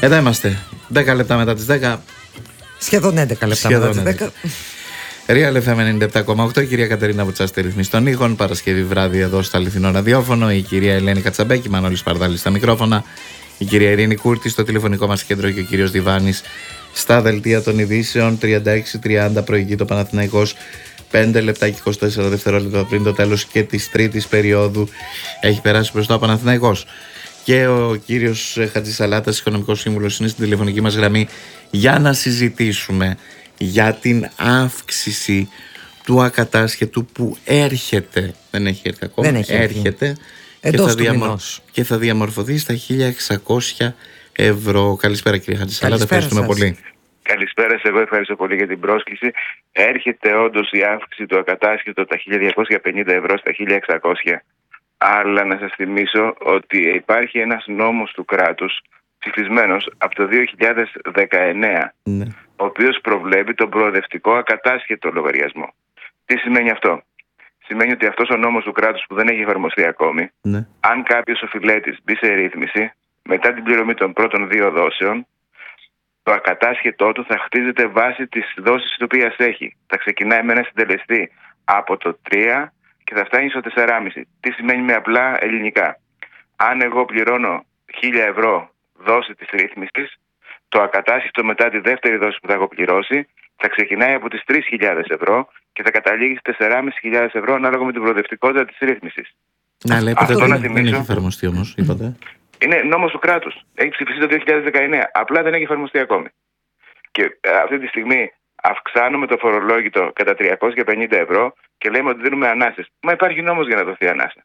Εδώ είμαστε. 10 λεπτά μετά τις 10. Σχεδόν 11 λεπτά μετά τις 10. Real FM 97,8. Η κυρία Κατερίνα Βουτσά στη ρυθμίση των ήχων. Παρασκευή βράδυ εδώ στο αληθινό ραδιόφωνο. Η κυρία Ελένη Κατσαμπέκη, Μανώλης Παρδάλης στα μικρόφωνα. Η κυρία Ειρήνη Κούρτη στο τηλεφωνικό μας κέντρο και ο κύριος Διβάνης στα δελτία των ειδήσεων. 36-30 προηγεί το Παναθηναϊκός. 5 λεπτά και 24 δευτερόλεπτα πριν το τέλος και της τρίτης περίοδου έχει περάσει μπροστά ο Παναθηναϊκός. Και ο κύριος Χατζησαλάτας, οικονομικός σύμβουλος, είναι στην τηλεφωνική μας γραμμή για να συζητήσουμε για την αύξηση του ακατάσχετου που έρχεται. Δεν έχει έρθει ακόμα. Έρχεται. Και θα διαμορφωθεί στα 1.600 ευρώ. Καλησπέρα κύριε Χατζησαλάτα, ευχαριστούμε πολύ. Καλησπέρα σας, εγώ ευχαριστώ πολύ για την πρόσκληση. Έρχεται όντως η αύξηση του ακατάσχετου από τα 1.250 ευρώ στα 1.600. Αλλά να σας θυμίσω ότι υπάρχει ένας νόμος του κράτους ψηφισμένος από το 2019, ναι, ο οποίος προβλέπει τον προοδευτικό ακατάσχετο λογαριασμό. Τι σημαίνει αυτό? Σημαίνει ότι αυτός ο νόμος του κράτους που δεν έχει εφαρμοστεί ακόμη, ναι, αν κάποιος οφειλέτης μπει σε ρύθμιση μετά την πληρωμή των πρώτων 2 δόσεων, το ακατάσχετό του θα χτίζεται βάσει της δόσης της οποίας έχει. Θα ξεκινάει με ένα συντελεστή από το 3 και θα φτάνει στο 4,5. Τι σημαίνει με απλά ελληνικά? Αν εγώ πληρώνω 1.000 ευρώ δόση της ρύθμισης, το ακατάσχετο μετά τη δεύτερη δόση που θα έχω πληρώσει θα ξεκινάει από τις 3.000 ευρώ και θα καταλήγει στις 4.500 ευρώ ανάλογα με την προοδευτικότητα της ρύθμισης. Να λέτε, δεν έχει εφαρμοστεί όμως, είπατε. Είναι νόμος του κράτους. Έχει ψηφιστεί το 2019. Απλά δεν έχει εφαρμοστεί ακόμη. Και αυτή τη στιγμή αυξάνουμε το φορολόγητο κατά 350 ευρώ και λέμε ότι δίνουμε ανάσες. Μα υπάρχει νόμος για να δοθεί ανάσα.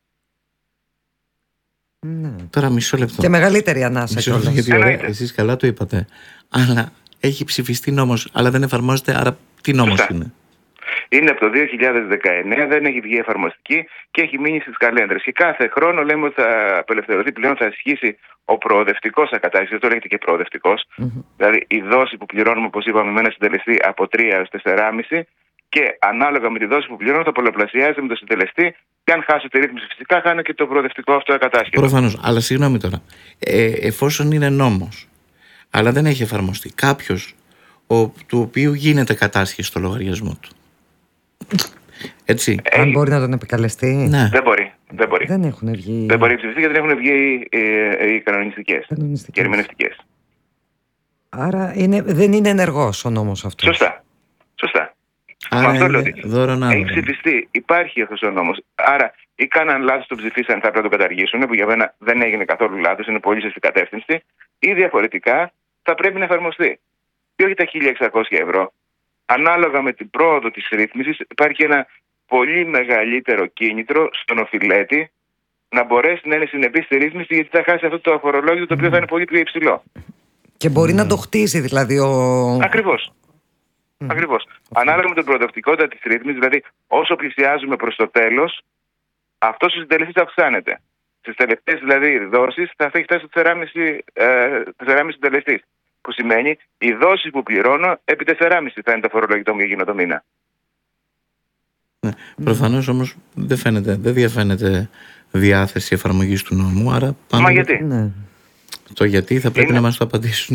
Ναι. Τώρα μισό λεπτό. Και μεγαλύτερη ανάσα κιόλας. Γιατί εσείς καλά το είπατε. Αλλά έχει ψηφιστεί νόμος, αλλά δεν εφαρμόζεται. Άρα τι νόμος είναι? Είναι από το 2019, δεν έχει βγει εφαρμοστική και έχει μείνει στις καλένδρες. Και κάθε χρόνο λέμε ότι θα απελευθερωθεί πλέον, θα ισχύσει ο προοδευτικός ακατάσχετος, το λέγεται και προοδευτικός. Δηλαδή η δόση που πληρώνουμε, όπως είπαμε, με ένα συντελεστή από 3 έως 4,5 και ανάλογα με τη δόση που πληρώνω θα πολλαπλασιάζεται με το συντελεστή. Και αν χάσω τη ρύθμιση, φυσικά χάνω και το προοδευτικό αυτό ακατάσχετο. Προφανώς. Αλλά συγγνώμη τώρα. Εφόσον είναι νόμος, αλλά δεν έχει εφαρμοστεί, κάποιος του οποίου γίνεται κατάσχεση στο λογαριασμό του. Έτσι. Αν μπορεί να τον επικαλεστεί. Ναι. Δεν μπορεί. Δεν έχουν βγει. Δεν μπορεί ψηφιστεί γιατί δεν έχουν βγει οι κανονιστικές και ερμηνευτικές. Άρα δεν είναι ενεργός ο νόμος αυτός. Σωστά. Άρα αυτό λέω ότι έχει ψηφιστεί, υπάρχει αυτός ο νόμος. Άρα ή κάναν λάθος, το ψηφίσαν, θα πρέπει να το καταργήσουν, που για μένα δεν έγινε καθόλου λάθος, είναι πολύ σωστή κατεύθυνση, ή διαφορετικά θα πρέπει να εφαρμοστεί. Και όχι τα 1.600 ευρώ. Ανάλογα με την πρόοδο της ρύθμισης, υπάρχει ένα πολύ μεγαλύτερο κίνητρο στον οφειλέτη να μπορέσει να είναι συνεπής στη ρύθμιση, γιατί θα χάσει αυτό το αφορολόγητο το οποίο θα είναι πολύ πιο υψηλό. Και μπορεί να το χτίσει δηλαδή Ακριβώς. Ανάλογα με την προοδευτικότητα της ρύθμισης, δηλαδή όσο πλησιάζουμε προς το τέλος, αυτός ο συντελεστής αυξάνεται. Στις τελευταίες δηλαδή δόσεις θα έχει φτάσει στο 4,5 συντελεστής. Που σημαίνει η δόση που πληρώνω επί 4,5 θα είναι το φορολογητό μου για εκείνο το μήνα. Ναι, προφανώς όμως δεν διαφαίνεται διάθεση εφαρμογής του νόμου. Άρα Μα γιατί? Ναι. Το γιατί θα πρέπει να μας το απαντήσουν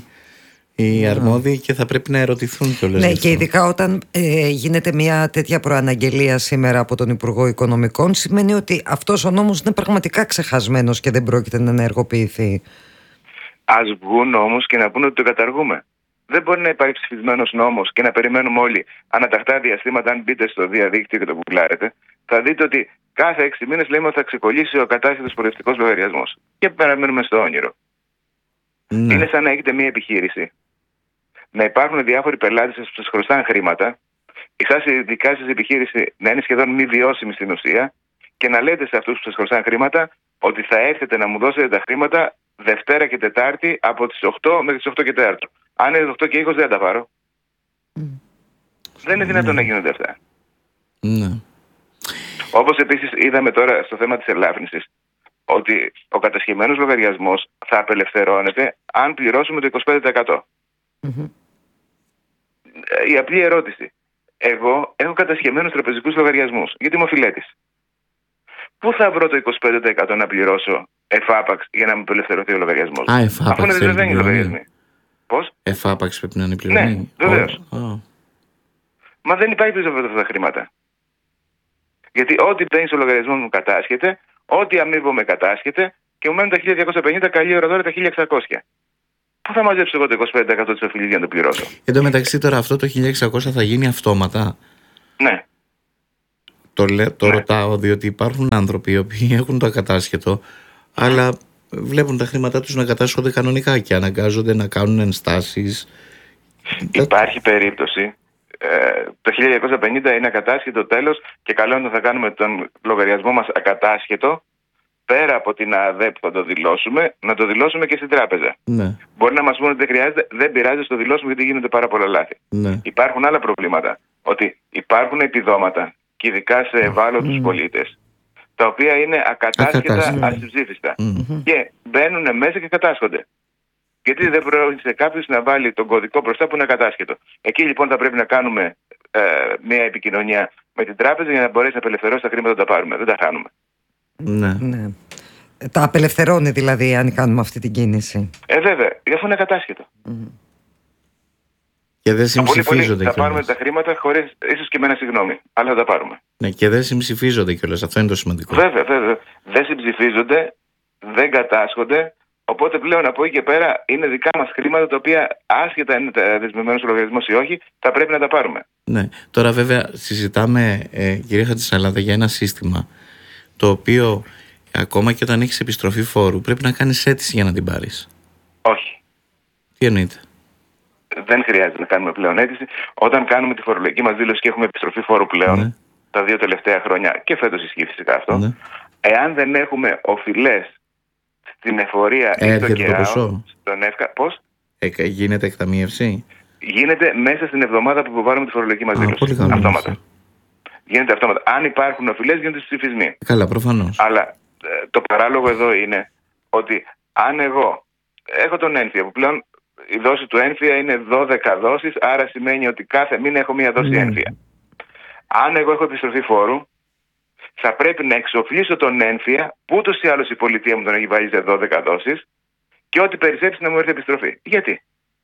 οι αρμόδιοι και θα πρέπει να ερωτηθούν κιόλας. Ναι, και ειδικά όταν γίνεται μια τέτοια προαναγγελία σήμερα από τον Υπουργό Οικονομικών, σημαίνει ότι αυτός ο νόμος είναι πραγματικά ξεχασμένος και δεν πρόκειται να ενεργοποιηθεί. Ας βγουν όμως και να πούνε ότι το καταργούμε. Δεν μπορεί να υπάρχει ψηφισμένος νόμος και να περιμένουμε όλοι ανατακτά διαστήματα. Αν μπείτε στο διαδίκτυο και το γκουγκλάρετε, θα δείτε ότι κάθε 6 μήνες λέμε ότι θα ξεκολλήσει ο ακατάσχετος προοδευτικός λογαριασμός. Και παραμένουμε στο όνειρο. Ναι. Είναι σαν να έχετε μία επιχείρηση, να υπάρχουν διάφοροι πελάτες σας που σας χρωστάνε χρήματα, η δικά σας επιχείρηση να είναι σχεδόν μη βιώσιμη στην ουσία και να λέτε σε αυτούς που σας χρωστάνε χρήματα ότι θα έρθετε να μου δώσετε τα χρήματα Δευτέρα και Τετάρτη από τις 8 μέχρι τις 8 και 4. Αν είναι 8 και 20 δεν τα πάρω. Δεν είναι δυνατόν να γίνονται αυτά. Όπως επίσης είδαμε τώρα στο θέμα της ελάφρυνσης, ότι ο κατασχεμένος λογαριασμός θα απελευθερώνεται αν πληρώσουμε το 25%. Η απλή ερώτηση. Εγώ έχω κατασχεμένους τραπεζικούς λογαριασμούς, γιατί είμαι οφειλέτης. πού θα βρω το 25% να πληρώσω εφάπαξ για να μου απελευθερωθεί ο λογαριασμός? Εφάπαξ. Αφού είναι δεσμευμένοι οι λογαριασμοί. Πώς? Εφάπαξ πρέπει να είναι πληρωμένη. Ναι, βεβαίως. Μα δεν υπάρχει πίσω από αυτά τα χρήματα. Γιατί ό,τι μπαίνει στο λογαριασμό μου κατάσχεται, ό,τι αμείβομαι κατάσχεται και μου μένουν τα 1250, καλή ώρα τώρα τα 1600. Πού θα μαζέψω εγώ το 25% της οφειλής για να το πληρώσω? Εν τω μεταξύ τώρα αυτό το 1600 θα γίνει αυτόματα. Ναι. Το ρωτάω διότι υπάρχουν άνθρωποι οι οποίοι έχουν το ακατάσχετο, αλλά βλέπουν τα χρήματά τους να κατάσχονται κανονικά και αναγκάζονται να κάνουν ενστάσεις. Υπάρχει περίπτωση. Το 1250 είναι ακατάσχετο τέλος και καλό είναι θα κάνουμε τον λογαριασμό μας ακατάσχετο, πέρα από την ΑΔΕ που θα το δηλώσουμε, να το δηλώσουμε και στην τράπεζα. Ναι. Μπορεί να μας πούνε ότι δεν χρειάζεται, δεν πειράζει, το δηλώσουμε γιατί γίνονται πάρα πολλά λάθη. Ναι. Υπάρχουν άλλα προβλήματα. Ότι υπάρχουν επιδόματα, και ειδικά σε ευάλωτους πολίτες, τα οποία είναι ακατάσχετα, ασυμψήφιστα. Και μπαίνουν μέσα και κατάσχονται. Γιατί δεν πρόκειται κάποιος να βάλει τον κωδικό μπροστά που είναι ακατάσχετο. Εκεί λοιπόν θα πρέπει να κάνουμε μια επικοινωνία με την τράπεζα για να μπορέσει να απελευθερώσει τα χρήματα να τα πάρουμε. Δεν τα χάνουμε. Ναι. Τα απελευθερώνει δηλαδή αν κάνουμε αυτή την κίνηση. Βέβαια, αφού είναι ακατάσχετο. Και δεν συμψηφίζονται. Θα πάρουμε τα χρήματα χωρίς ίσως και με ένα συγγνώμη. Αλλά θα τα πάρουμε. Ναι, και δεν συμψηφίζονται κιόλας. Αυτό είναι το σημαντικό. Βέβαια. Δεν συμψηφίζονται, δεν κατάσχονται. Οπότε πλέον από εκεί και πέρα είναι δικά μας χρήματα τα οποία άσχετα είναι δεσμευμένο στο λογαριασμό ή όχι, θα πρέπει να τα πάρουμε. Ναι. Τώρα βέβαια συζητάμε, κυρία Χατζησαλάτα, για ένα σύστημα το οποίο ακόμα και όταν έχεις επιστροφή φόρου πρέπει να κάνεις αίτηση για να την πάρεις. Όχι. Τι εννοείται? Δεν χρειάζεται να κάνουμε πλέον αίτηση. Όταν κάνουμε τη φορολογική μας δήλωση και έχουμε επιστροφή φόρου πλέον, τα 2 τελευταία χρόνια, και φέτος ισχύει φυσικά αυτό, εάν δεν έχουμε οφειλές στην εφορία ή στο ΚΕΑΟ, στον ΕΦΚΑ, πώς? Γίνεται εκταμείευση? Γίνεται μέσα στην εβδομάδα που υποβάλλουμε τη φορολογική μας δήλωση. Αυτόματα. Γίνεται αυτόματα. Αν υπάρχουν οφειλές, γίνονται ψηφισμοί. Καλά, προφανώς. Αλλά το παράλογο εδώ είναι ότι αν εγώ έχω τον ένφια, που πλέον η δόση του ένφια είναι 12 δόσεις, άρα σημαίνει ότι κάθε μήνα έχω μία δόση ένφια. Αν εγώ έχω επιστροφή φόρου, θα πρέπει να εξοφλήσω τον ένφια, που ούτως ή άλλως η πολιτεία μου τον έχει βάλει σε 12 δόσεις, και ό,τι περισσέψει να μου έρθει επιστροφή. Γιατί?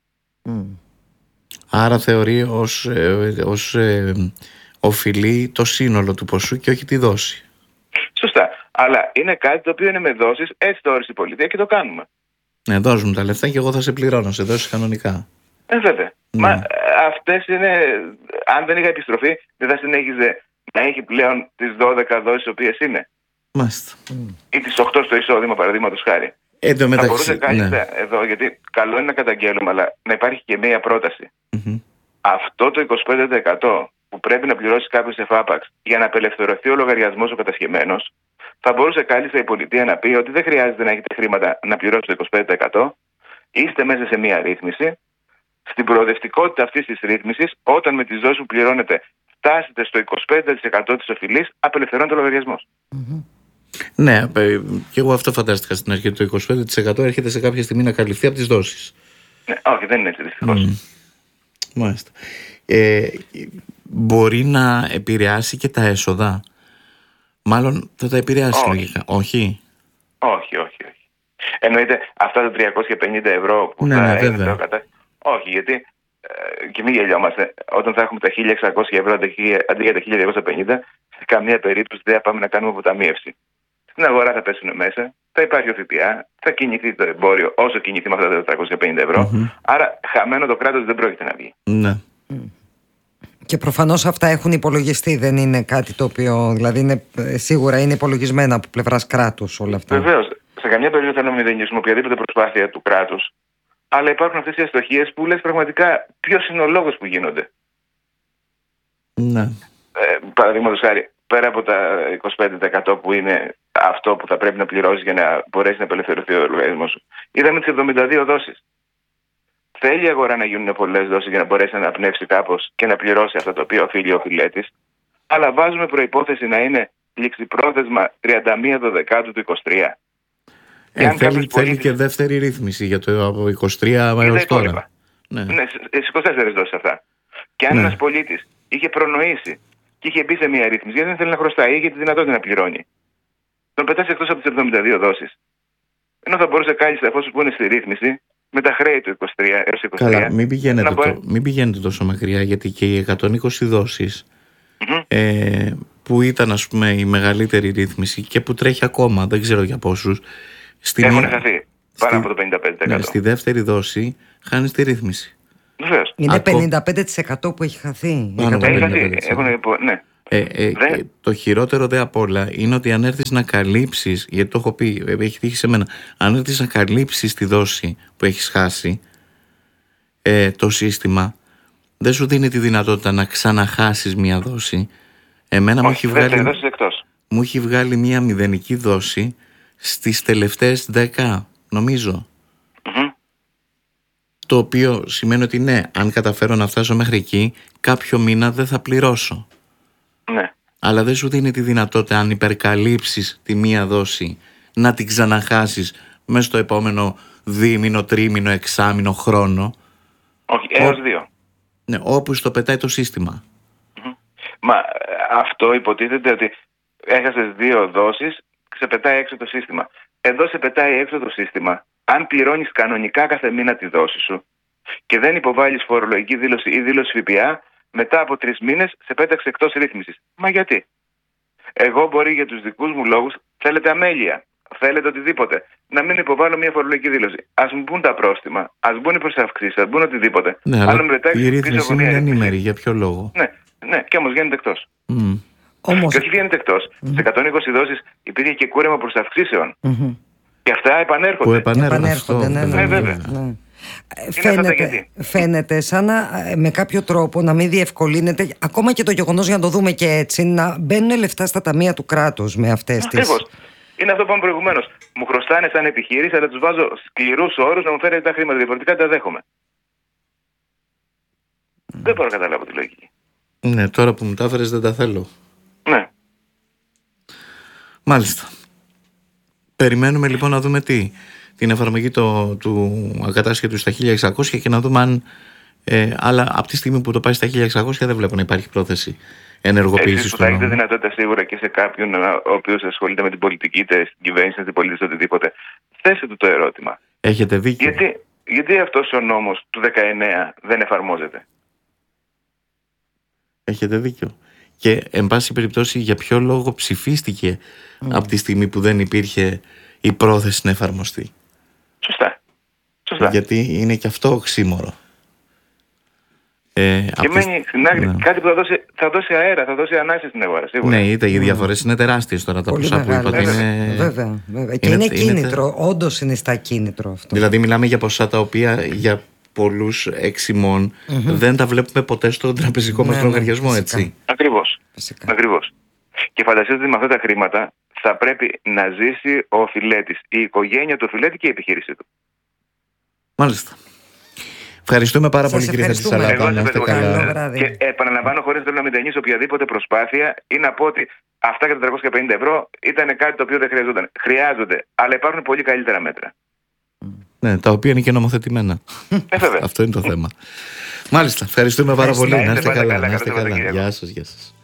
Άρα θεωρεί ως οφειλή το σύνολο του ποσού και όχι τη δόση. Σωστά. Αλλά είναι κάτι το οποίο είναι με δόσεις, έτσι το όρισε η πολιτεία και το κάνουμε. Ναι, δώσ' μου τα λεφτά και εγώ θα σε πληρώνω, σε δώσεις κανονικά. Βέβαια. Ναι. Μα αυτές είναι, αν δεν είχα επιστροφή, δεν θα συνέχιζε να έχει πλέον τις 12 δόσεις οποίες είναι. Μάλιστα. Ή τις 8 στο εισόδημα, παραδείγματος χάρη. Θα μπορούσε κάλλιστα εδώ, γιατί καλό είναι να καταγγέλουμε, αλλά να υπάρχει και μία πρόταση. Αυτό το 25% που πρέπει να πληρώσει κάποιος εφάπαξ για να απελευθερωθεί ο λογαριασμός ο κατασχεμένος, θα μπορούσε κάλλιστα η πολιτεία να πει ότι δεν χρειάζεται να έχετε χρήματα να πληρώσετε το 25%. Είστε μέσα σε μία ρύθμιση. Στην προοδευτικότητα αυτής της ρύθμισης, όταν με τις δόσεις που πληρώνετε φτάσετε στο 25% της οφειλής, απελευθερώνεται ο λογαριασμός. Ναι, και εγώ αυτό φαντάστηκα στην αρχή. Το 25% έρχεται σε κάποια στιγμή να καλυφθεί από τις δόσεις. Ναι, όχι, δεν είναι έτσι δυστυχώς. Μάλιστα. Μπορεί να επηρεάσει και τα έσοδα? Μάλλον θα τα επηρεάσει λογικά. Όχι. Όχι. Εννοείται αυτά τα 350 ευρώ που θα έρθει το κατάστημα. Όχι, γιατί και μην γελιόμαστε. Όταν θα έχουμε τα 1600 ευρώ αντί για τα 1250, σε καμία περίπτωση δεν θα πάμε να κάνουμε αποταμίευση. Στην αγορά θα πέσουν μέσα, θα υπάρχει ο ΦΠΑ, θα κινηθεί το εμπόριο όσο κινηθεί με αυτά τα 450 ευρώ. Άρα χαμένο το κράτος δεν πρόκειται να βγει. Ναι. Και προφανώς αυτά έχουν υπολογιστεί, δεν είναι κάτι το οποίο, δηλαδή είναι, σίγουρα είναι υπολογισμένα από πλευράς κράτους όλα αυτά. Βεβαίως, σε καμία περίπτωση δεν μηδενίσουμε οποιαδήποτε προσπάθεια του κράτους. Αλλά υπάρχουν αυτές οι αστοχίες που λες πραγματικά ποιος είναι ο λόγος που γίνονται. Ναι. Παραδείγματος χάρη, πέρα από τα 25% που είναι αυτό που θα πρέπει να πληρώσεις για να μπορέσει να απελευθερωθεί ο λογαριασμός σου, είδαμε τις 72 δόσεις. Θέλει η αγορά να γίνουν πολλές δόσεις για να μπορέσει να αναπνεύσει κάπως και να πληρώσει αυτά τα οποία οφείλει ο οφειλέτης. Αλλά βάζουμε προϋπόθεση να είναι ληξιπρόθεσμα 31 Δεκάτου του 23. Θέλει και δεύτερη ρύθμιση για το από 23 έως τώρα. Ναι, στις 24 δόσεις αυτά. Και αν ένας πολίτης είχε προνοήσει και είχε μπει σε μια ρύθμιση, γιατί δεν θέλει να χρωστάει, είχε τη δυνατότητα να πληρώνει. τον πετάς εκτός από τις 72 δόσεις. Ενώ θα μπορούσε κάλλιστα, εφόσον που είναι στη ρύθμιση, με τα χρέη του 23 έως 23. Καλά, μην πηγαίνετε τόσο μακριά, γιατί και οι 120 δόσεις που ήταν, ας πούμε, η μεγαλύτερη ρύθμιση και που τρέχει ακόμα, δεν ξέρω για πόσους, έχουν χαθεί πάνω από το 55%. Ναι, στη δεύτερη δόση χάνεις τη ρύθμιση. Βεβαίως. Είναι 55% που έχει χαθεί. Ναι. Το χειρότερο δε απ' όλα είναι ότι αν έρθεις να καλύψεις, γιατί το έχω πει, έχει τύχει σε μένα, αν έρθεις να καλύψεις τη δόση που έχεις χάσει, το σύστημα δεν σου δίνει τη δυνατότητα να ξαναχάσεις μια δόση. Εμένα μου έχει βγάλει μια μηδενική δόση στις τελευταίες 10, νομίζω. Το οποίο σημαίνει ότι ναι, αν καταφέρω να φτάσω μέχρι εκεί, κάποιο μήνα δεν θα πληρώσω. Ναι. Αλλά δεν σου δίνει τη δυνατότητα, αν υπερκαλύψεις τη μία δόση, να την ξαναχάσεις μέσα στο επόμενο δίμηνο, τρίμηνο, εξάμηνο, χρόνο. Όχι, έως 2. Ναι, όπου στο πετάει το σύστημα. Μα αυτό υποτίθεται ότι έχασες 2 δόσεις, σε πετάει έξω το σύστημα. Εδώ σε πετάει έξω το σύστημα. Αν πληρώνεις κανονικά κάθε μήνα τη δόση σου και δεν υποβάλεις φορολογική δήλωση ή δήλωση ΦΠΑ, μετά από 3 μήνες σε πέταξε εκτός ρύθμισης. Μα γιατί? Εγώ μπορεί για τους δικούς μου λόγους, θέλετε αμέλεια, θέλετε οτιδήποτε, να μην υποβάλω μια φορολογική δήλωση. Ας μου μπουν τα πρόστιμα, ας μπουν οι προσαυξήσεις, ας μπουν οτιδήποτε. Ναι, αλλά η ρύθμιση είναι ενήμερη, για ποιο λόγο? Ναι, και όμως βγαίνετε εκτός. Όμως... Και όχι βγαίνετε εκτός. Σε 120 δώσεις υπήρχε και κούρεμα προσαυξήσεων. Και αυτά επανέρχονται. Που επανέρχονται, ναι, βέβαια. Ναι. Φαίνεται σαν να, με κάποιο τρόπο να μην διευκολύνεται ακόμα και το γεγονός, για να το δούμε και έτσι, να μπαίνουν λεφτά στα ταμεία του κράτους με αυτές τις... Ακριβώς. Είναι αυτό που είπαμε προηγουμένως. Μου χρωστάνε σαν επιχείρηση, αλλά τους βάζω σκληρούς όρους να μου φέρετε τα χρήματα. Διαφορετικά τα δέχομαι. Δεν μπορώ να καταλάβω τη λογική. Ναι, τώρα που μου τα έφερες δεν τα θέλω. Ναι. Μάλιστα. Περιμένουμε λοιπόν να δούμε την εφαρμογή του ακατάσχετου στα 1600 και να δούμε αν. Αλλά από τη στιγμή που το πάει στα 1600 δεν βλέπω να υπάρχει πρόθεση ενεργοποίησης του νόμου. Θα έχετε δυνατότητα σίγουρα και σε κάποιον ο οποίος ασχολείται με την πολιτική, είτε στην κυβέρνηση, είτε πολίτες, οτιδήποτε. Θέστε του το ερώτημα. Έχετε δίκιο. Γιατί αυτός ο νόμος του 19 δεν εφαρμόζεται? Έχετε δίκιο. Και εν πάση περιπτώσει, για ποιο λόγο ψηφίστηκε από τη στιγμή που δεν υπήρχε η πρόθεση να εφαρμοστεί? Σωστά. Γιατί είναι και αυτό οξύμορο. Και μένει στην άκρη κάτι που θα δώσει αέρα, θα δώσει ανάσχεση στην αγορά. Σίγουρα. Ναι, οι διαφορές είναι τεράστιες τώρα, τα ποσά που είπατε. Βέβαια. Και είναι κίνητρο, όντως είναι στα κίνητρο αυτό. Δηλαδή μιλάμε για ποσά τα οποία για πολλούς εξημών δεν τα βλέπουμε ποτέ στον τραπεζικό μας λογαριασμό, έτσι. Ακριβώς. Και φανταστείτε ότι με αυτά τα χρήματα θα πρέπει να ζήσει ο οφειλέτης, η οικογένεια του οφειλέτη και η επιχείρησή του. Μάλιστα. Ευχαριστούμε πάρα πολύ, κύριε Χατζησαλάτα. Να είστε καλά. Και επαναλαμβάνω, χωρίς θέλω να μετανιώσω οποιαδήποτε προσπάθεια, ή να πω ότι αυτά και τα 450 ευρώ ήταν κάτι το οποίο δεν χρειαζόταν. Χρειάζονται, αλλά υπάρχουν πολύ καλύτερα μέτρα. Ναι, τα οποία είναι και νομοθετημένα. Αυτό είναι το θέμα. Μάλιστα. Ευχαριστούμε πάρα πολύ. Να είστε καλά. Γεια σας.